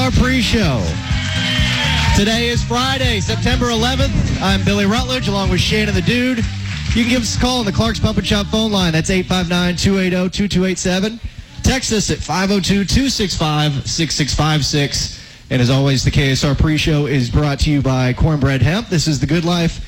KSR pre-show. Today is Friday, September 11th. I'm Billy Rutledge along with Shannon the Dude. You can give us a call on the Clark's Pump and Shop phone line. That's 859-280-2287. Text us at 502-265-6656. And as always, the KSR pre-show is brought to you by Cornbread Hemp. This is The Good Life.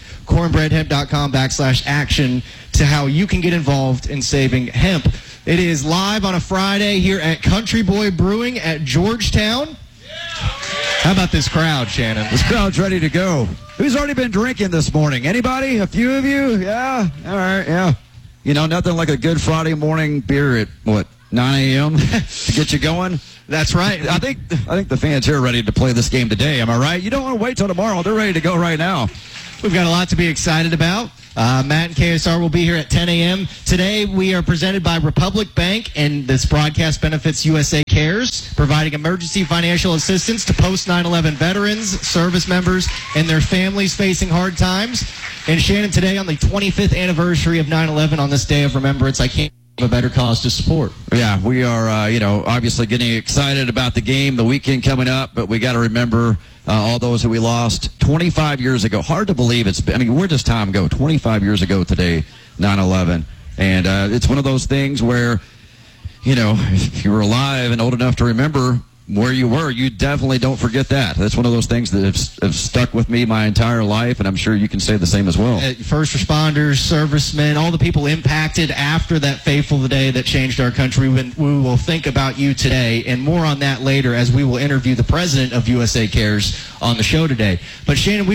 Cornbreadhemp.com/action to how you can get involved in saving hemp. It is live on a Friday here at Country Boy Brewing at Georgetown. How about this crowd, Shannon? This crowd's ready to go. Who's already been drinking this morning? Anybody? A few of you? Yeah? All right, yeah. You know, nothing like a good Friday morning beer at, 9 a.m. to get you going? That's right. I think the fans here are ready to play this game today. Am I right? You don't want to wait till tomorrow. They're ready to go right now. We've got a lot to be excited about. Matt and KSR will be here at 10 a.m. Today, we are presented by Republic Bank, and this broadcast benefits USA Cares, providing emergency financial assistance to post-9/11 veterans, service members, and their families facing hard times. And Shannon, today on the 25th anniversary of 9/11, on this day of remembrance, I can't have a better cause to support. Yeah, we are, obviously getting excited about the game, the weekend coming up, but we got to remember all those who we lost 25 years ago. Hard to believe where does time go? 25 years ago today, 9/11. And it's one of those things where, if you were alive and old enough to remember where you were, you definitely don't forget that. That's one of those things that have stuck with me my entire life, and I'm sure you can say the same as well. First responders, servicemen, all the people impacted after that fateful day that changed our country. We will think about you today, and more on that later as we will interview the president of USA Cares on the show today. But Shannon,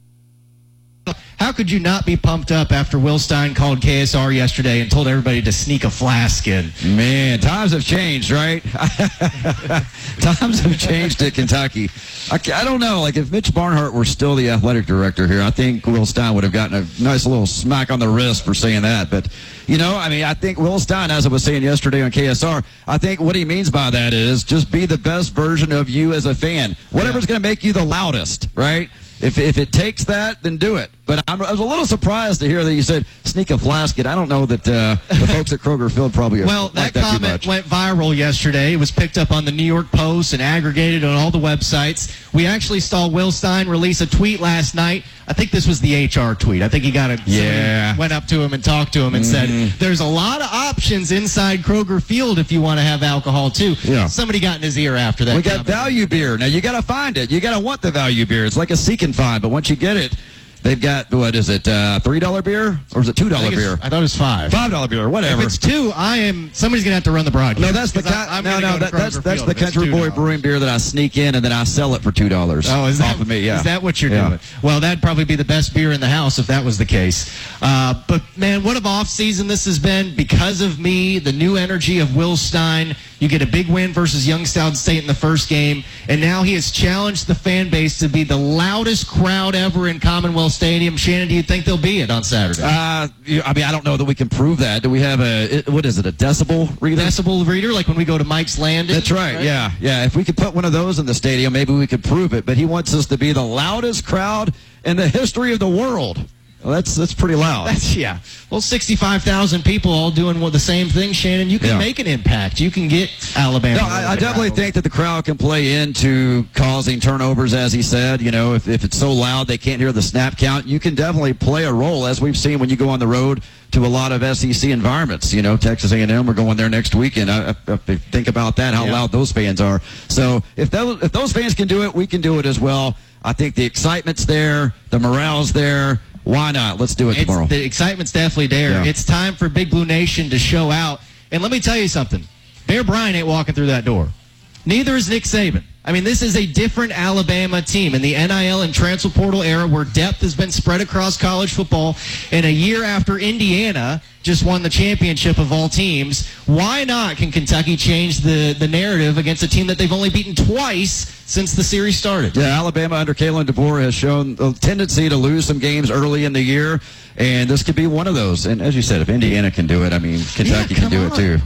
how could you not be pumped up after Will Stein called KSR yesterday and told everybody to sneak a flask in? Man, times have changed, right? Times have changed at Kentucky. I don't know. If Mitch Barnhart were still the athletic director here, I think Will Stein would have gotten a nice little smack on the wrist for saying that. But, I think Will Stein, as I was saying yesterday on KSR, I think what he means by that is just be the best version of you as a fan. Whatever's going to make you the loudest, right? If it takes that, then do it. But I was a little surprised to hear that you said sneak a flask in. I don't know that the folks at Kroger Field probably that comment went viral yesterday. It was picked up on the New York Post and aggregated on all the websites. We actually saw Will Stein release a tweet last night. I think this was the HR tweet. I think he went up to him and talked to him and said, there's a lot of options inside Kroger Field if you want to have alcohol too. Yeah. Somebody got in his ear after that. We got value beer. Now you got to find it. You got to want the value beer. It's like a seek and find, but once you get it, they've got, $3 beer? Or is it $2 beer? I thought it was $5. $5 beer, whatever. If it's $2, somebody's going to have to run the broadcast. No, that's the Country Boy Brewing beer that I sneak in and then I sell it for $2. Oh, is that off of me? Yeah. Is that what you're doing? Well, that'd probably be the best beer in the house if that was the case. But man, what an off season this has been because of me, the new energy of Will Stein. You get a big win versus Youngstown State in the first game, and now he has challenged the fan base to be the loudest crowd ever in Commonwealth Stadium. Shannon, do you think they'll be it on Saturday? I don't know that we can prove that. Do we have a decibel reader? Decibel reader, like when we go to Mike's Landing? That's right, yeah. If we could put one of those in the stadium, maybe we could prove it. But he wants us to be the loudest crowd in the history of the world. Well, that's pretty loud. Well, 65,000 people all doing the same thing, Shannon. You can make an impact. You can get Alabama. No, I definitely think that the crowd can play into causing turnovers, as he said. If it's so loud they can't hear the snap count, you can definitely play a role, as we've seen when you go on the road to a lot of SEC environments. Texas A&M, we're going there next week, and I think about that, how loud those fans are. So if those fans can do it, we can do it as well. I think the excitement's there, the morale's there. Why not? Let's do it tomorrow. The excitement's definitely there. Yeah. It's time for Big Blue Nation to show out. And let me tell you something. Bear Bryant ain't walking through that door. Neither is Nick Saban. This is a different Alabama team in the NIL and transfer portal era where depth has been spread across college football. And a year after Indiana just won the championship of all teams, why not can Kentucky change the narrative against a team that they've only beaten twice since the series started? Yeah, Alabama under Kalen DeBoer has shown a tendency to lose some games early in the year, and this could be one of those. And as you said, if Indiana can do it, Kentucky can do it too.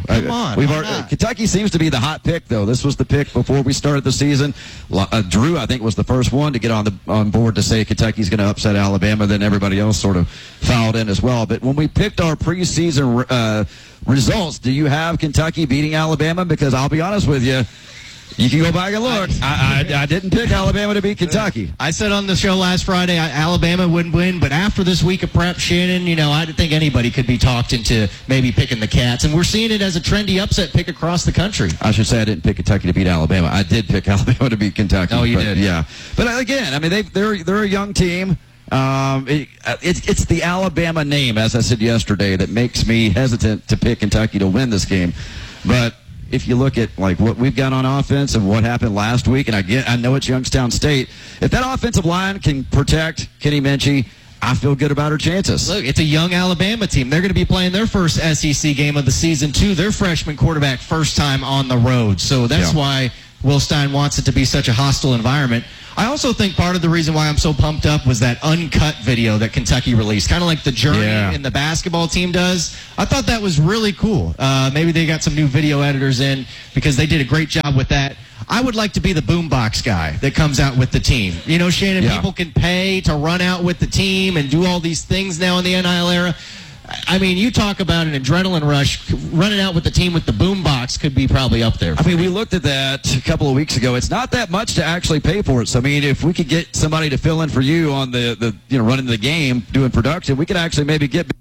Kentucky seems to be the hot pick, though. This was the pick before we started the season. Drew, I think, was the first one to get on board to say Kentucky's going to upset Alabama. Then everybody else sort of fouled in as well. But when we picked our preseason results, do you have Kentucky beating Alabama? Because I'll be honest with you, You can go back and look. I didn't pick Alabama to beat Kentucky. I said on the show last Friday Alabama wouldn't win, but after this week of prep, Shannon, I didn't think anybody could be talked into maybe picking the Cats, and we're seeing it as a trendy upset pick across the country. I should say I didn't pick Kentucky to beat Alabama. I did pick Alabama to beat Kentucky. Oh, you did? Yeah. But again, I mean, they're a young team. It's the Alabama name, as I said yesterday, that makes me hesitant to pick Kentucky to win this game. But if you look at like what we've got on offense and what happened last week, and I know it's Youngstown State, if that offensive line can protect Kenny Minchie, I feel good about our chances. Look, it's a young Alabama team. They're going to be playing their first SEC game of the season, too. Their freshman quarterback first time on the road. So that's why Will Stein wants it to be such a hostile environment. I also think part of the reason why I'm so pumped up was that uncut video that Kentucky released, kind of like the journey in the basketball team does. I thought that was really cool. Maybe they got some new video editors in because they did a great job with that. I would like to be the boombox guy that comes out with the team. Shannon, people can pay to run out with the team and do all these things now in the NIL era. I mean, you talk about an adrenaline rush. Running out with the team with the boombox could be probably up there. I mean, we looked at that a couple of weeks ago. It's not that much to actually pay for it. So, I mean, if we could get somebody to fill in for you on the running the game, doing production, we could actually maybe get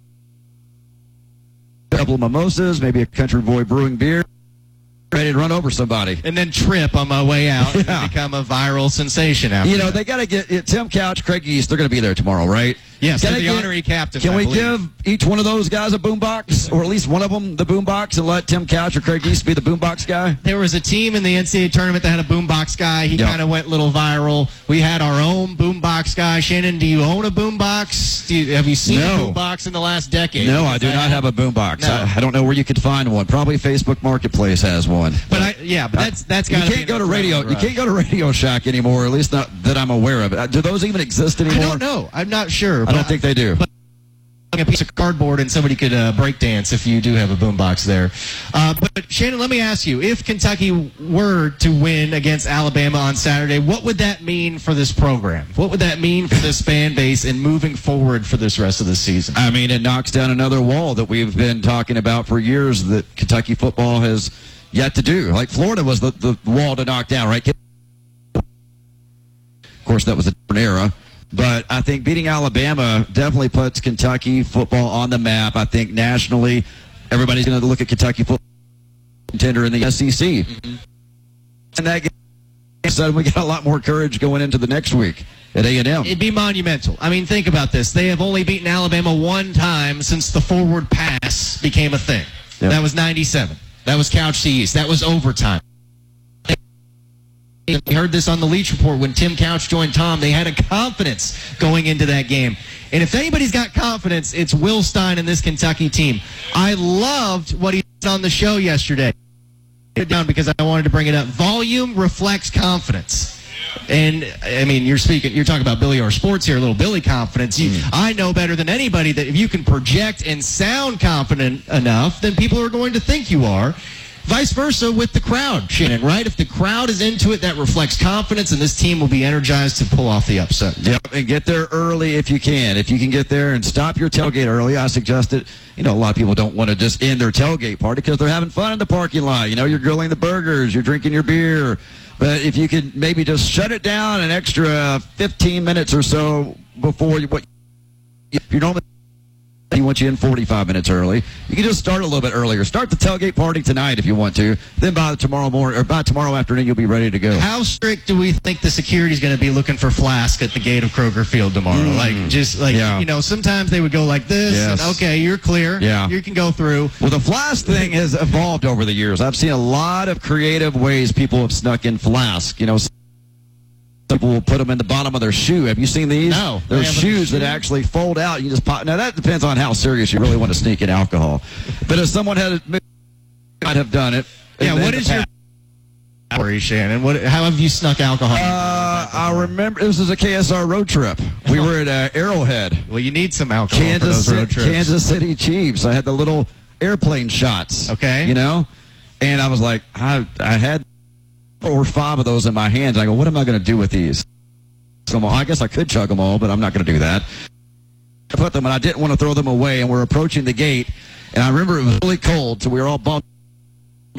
a couple of mimosas, maybe a Country Boy brewing beer, ready to run over somebody. And then trip on my way out and become a viral sensation after that. They got to get Tim Couch, Craig East. They're going to be there tomorrow, right? Yes, they're the honorary captains. Can we give each one of those guys a boombox, or at least one of them the boombox, and let Tim Couch or Craig East be the boombox guy? There was a team in the NCAA tournament that had a boombox guy. He kind of went a little viral. We had our own boombox guy. Shannon, do you own a boombox? Have you seen a boombox in the last decade? No, I do not have a boombox. No. I don't know where you could find one. Probably Facebook Marketplace has one. But that's got to be. You can't go to Radio Shack anymore, at least not that I'm aware of. Do those even exist anymore? I don't know. I'm not sure. I don't think they do. But a piece of cardboard and somebody could break dance if you do have a boombox there. But Shannon, let me ask you: if Kentucky were to win against Alabama on Saturday, what would that mean for this program? What would that mean for this fan base and moving forward for this rest of the season? I mean, it knocks down another wall that we've been talking about for years that Kentucky football has yet to do. Like Florida was the wall to knock down, right? Of course, that was a different era. But I think beating Alabama definitely puts Kentucky football on the map. I think nationally, everybody's going to look at Kentucky football contender in the SEC. Mm-hmm. And that said, we got a lot more courage going into the next week at A&M. It'd be monumental. I mean, think about this. They have only beaten Alabama one time since the forward pass became a thing. Yep. That was 97. That was Couch to East. That was overtime. We heard this on the Leach Report when Tim Couch joined Tom. They had a confidence going into that game. And if anybody's got confidence, it's Will Stein and this Kentucky team. I loved what he said on the show yesterday. It down because I wanted to bring it up. Volume reflects confidence. And, I mean, you're talking about Billy Orr Sports here, a little Billy confidence. I know better than anybody that if you can project and sound confident enough, then people are going to think you are. Vice versa with the crowd, Shannon, right? If the crowd is into it, that reflects confidence, and this team will be energized to pull off the upset. Yep, and get there early if you can. If you can get there and stop your tailgate early, I suggest it. A lot of people don't want to just end their tailgate party because they're having fun in the parking lot. You're grilling the burgers, you're drinking your beer. But if you could maybe just shut it down an extra 15 minutes or so before you normally he wants you in 45 minutes early. You can just start a little bit earlier. Start the tailgate party tonight if you want to. Then by tomorrow afternoon, you'll be ready to go. How strict do we think the security is going to be looking for Flask at the gate of Kroger Field tomorrow? Sometimes they would go like this. Yes. And, okay, you're clear. Yeah. You can go through. Well, the Flask thing has evolved over the years. I've seen a lot of creative ways people have snuck in Flask. People will put them in the bottom of their shoe. Have you seen these? No. There's shoes that actually fold out. You just pop. Now, that depends on how serious you really want to sneak in alcohol. But if someone might have done it. Yeah, what is your story, Shannon? How have you snuck alcohol? I remember, this was a KSR road trip. We were at Arrowhead. Well, you need some alcohol for those road trips. Kansas City Chiefs. I had the little airplane shots. Okay. And I was like, I had 4 or 5 of those in my hands. I go, what am I going to do with these? I guess I could chug them all, but I'm not going to do that. I put them, and I didn't want to throw them away, and we're approaching the gate, and I remember it was really cold, so we were all bumped